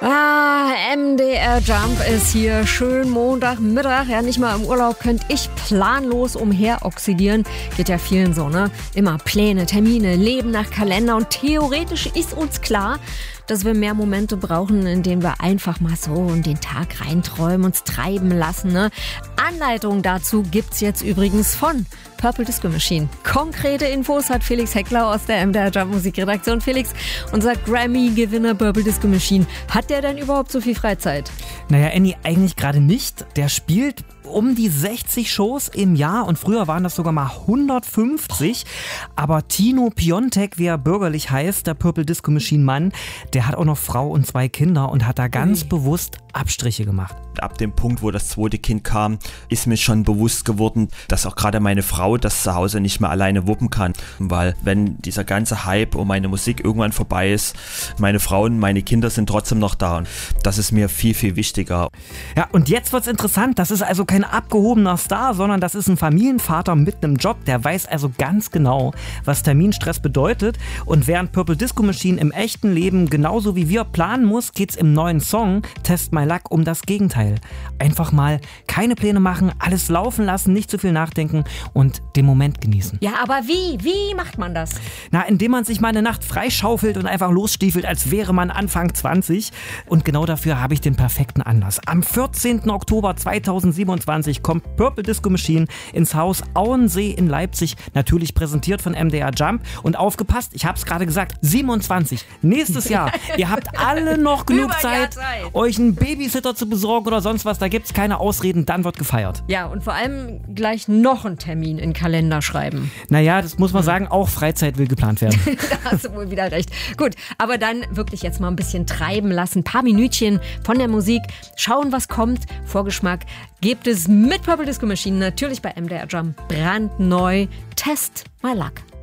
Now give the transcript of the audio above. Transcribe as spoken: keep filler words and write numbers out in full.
Ah, M D R Jump ist hier. Schön Montagmittag. Ja, nicht mal im Urlaub könnte ich planlos umheroxidieren. Geht ja vielen so, ne? Immer Pläne, Termine, Leben nach Kalender. Und theoretisch ist uns klar, dass wir mehr Momente brauchen, in denen wir einfach mal so in den Tag reinträumen, uns treiben lassen, ne? Anleitung dazu gibt's jetzt übrigens von Purple Disco Machine. Konkrete Infos hat Felix Heckler aus der M D R Jump Musikredaktion. Felix, unser Grammy-Gewinner Purple Disco Machine, hat der denn überhaupt so viel Freizeit? Naja, Annie, eigentlich gerade nicht. Der spielt um die sechzig Shows im Jahr und früher waren das sogar mal hundertfünfzig. Aber Tino Piontek, wie er bürgerlich heißt, der Purple Disco Machine Mann, der hat auch noch Frau und zwei Kinder und hat da ganz Ui. bewusst Abstriche gemacht. Ab dem Punkt, wo das zweite Kind kam, ist mir schon bewusst geworden, dass auch gerade meine Frau das zu Hause nicht mehr alleine wuppen kann. Weil wenn dieser ganze Hype um meine Musik irgendwann vorbei ist, meine Frau und meine Kinder sind trotzdem noch da. Und das ist mir viel, viel wichtiger. Ja, und jetzt wird's interessant. Das ist also kein abgehobener Star, sondern das ist ein Familienvater mit einem Job. Der weiß also ganz genau, was Terminstress bedeutet. Und während Purple Disco Machine im echten Leben genauso wie wir planen muss, geht's im neuen Song Test My Luck um das Gegenteil. Einfach mal keine Pläne machen, alles laufen lassen, nicht zu viel nachdenken und den Moment genießen. Ja, aber wie? Wie macht man das? Na, indem man sich mal eine Nacht freischaufelt und einfach losstiefelt, als wäre man Anfang zwanzig. Und genau dafür habe ich den perfekten Anlass. Am vierzehnten Oktober zweitausendsiebenundzwanzig kommt Purple Disco Machine ins Haus Auensee in Leipzig. Natürlich präsentiert von M D R Jump. Und aufgepasst, ich habe es gerade gesagt, siebenundzwanzig. Nächstes Jahr. Ihr habt alle noch genug Zeit, euch einen Babysitter zu besorgen oder sonst was. Da gibt es keine Ausreden, dann wird gefeiert. Ja, und vor allem gleich noch einen Termin in den Kalender schreiben. Naja, das muss man sagen, auch Freizeit will geplant werden. Da hast du wohl wieder recht. Gut, aber dann wirklich jetzt mal ein bisschen treiben lassen. Ein paar Minütchen von der Musik. Schauen, was kommt. Vorgeschmack gibt es mit Purple Disco Machine natürlich bei M D R Jump brandneu. Test My Luck.